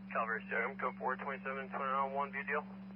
Calvary Sierra, code 427, 29 on 1, view deal.